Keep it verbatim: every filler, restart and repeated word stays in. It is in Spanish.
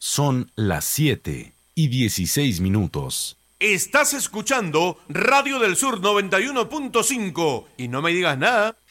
Son las siete y dieciséis minutos. Estás escuchando Radio del Sur noventa y uno punto cinco y no me digas nada.